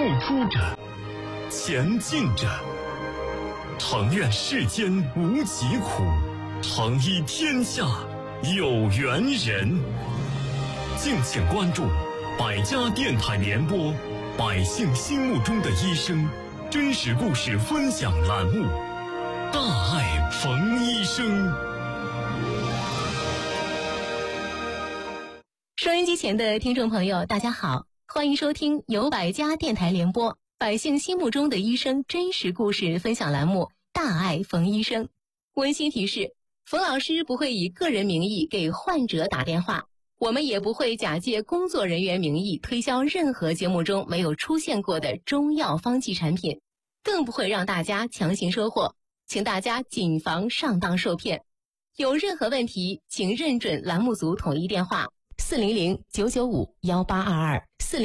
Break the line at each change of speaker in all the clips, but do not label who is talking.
付出着，前进着。诚愿世间无疾苦，诚医天下有缘人。敬请关注百家电台联播百姓心目中的医生真实故事分享栏目，大爱冯医生。
收音机前的听众朋友，大家好，欢迎收听由百家电台联播百姓心目中的医生真实故事分享栏目，大爱冯医生。温馨提示，冯老师不会以个人名义给患者打电话，我们也不会假借工作人员名义推销任何节目中没有出现过的中药方剂产品，更不会让大家强行收货，请大家谨防上当受骗。有任何问题，请认准栏目组统一电话400-995-1822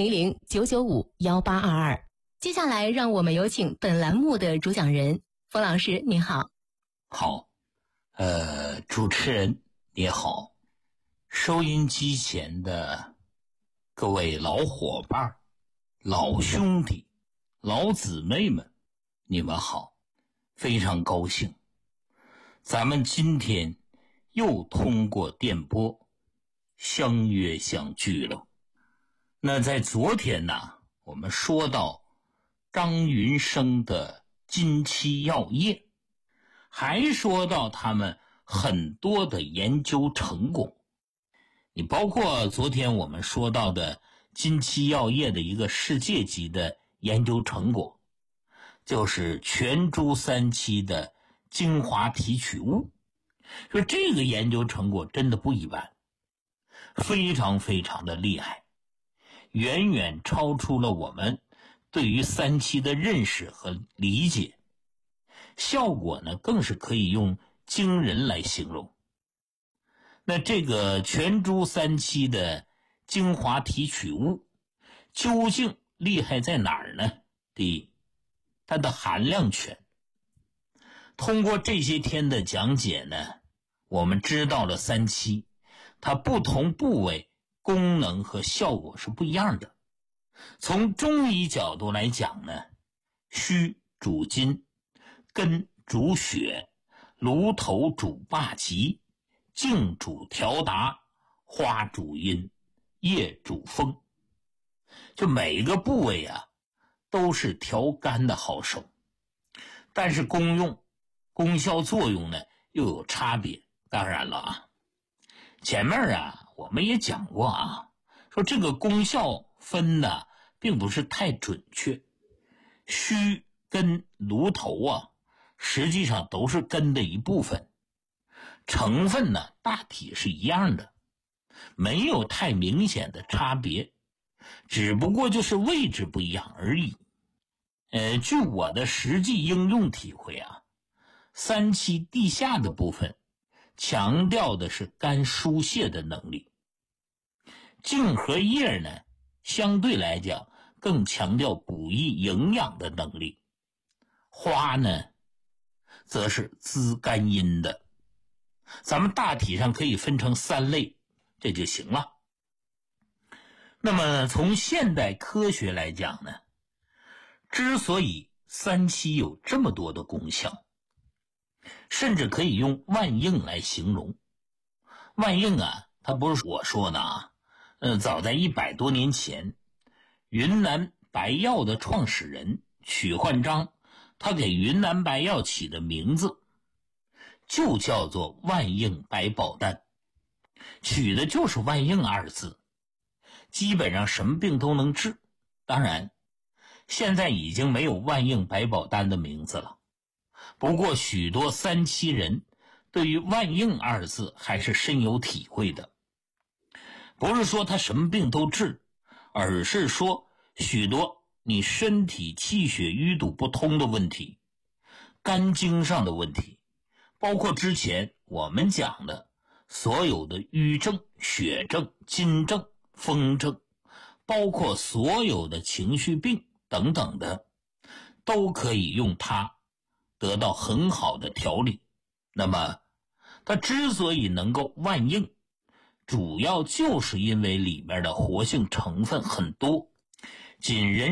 400-995-1822。接下来让我们有请本栏目的主讲人冯老师，您好。
好，主持人你好，收音机前的各位老伙伴、老兄弟、老姊妹们，你们好，非常高兴，咱们今天又通过电波相约相聚了。那在昨天呢，我们说到张云生的金漆药业，还说到他们很多的研究成果。你包括昨天我们说到的金漆药业的一个世界级的研究成果，就是全株三七的精华提取物。说这个研究成果真的不一般，非常非常的厉害，远远超出了我们对于三七的认识和理解，效果呢更是可以用惊人来形容。那这个全株三七的精华提取物究竟厉害在哪儿呢？第一，它的含量全。通过这些天的讲解呢，我们知道了三七它不同部位功能和效果是不一样的。从中医角度来讲呢，虚主筋，根主血，芦头主霸极，茎主调达，花主阴，叶主风。就每个部位啊都是调肝的好手，但是功效作用呢又有差别。当然了啊，前面啊我们也讲过啊，说这个功效分的并不是太准确。虚跟芦头啊实际上都是根的一部分，成分呢大体是一样的，没有太明显的差别，只不过就是位置不一样而已。据我的实际应用体会啊，三七地下的部分强调的是肝疏泄的能力，茎和叶呢相对来讲更强调补益营养的能力，花呢则是滋肝阴的。咱们大体上可以分成三类，这就行了。那么从现代科学来讲呢，之所以三七有这么多的功效，甚至可以用万应来形容。万应啊，它不是我说的啊，早在100多年前，云南白药的创始人许焕章，他给云南白药起的名字就叫做万应百宝丹，取的就是万应二字，基本上什么病都能治。当然现在已经没有万应百宝丹的名字了，不过许多三七人对于万应二字还是深有体会的。不是说他什么病都治，而是说许多你身体气血淤堵不通的问题，肝经上的问题，包括之前我们讲的所有的瘀症、血症、筋症、风症，包括所有的情绪病等等的，都可以用它得到很好的调理。那么它之所以能够万应，主要就是因为里面的活性成分很多，仅人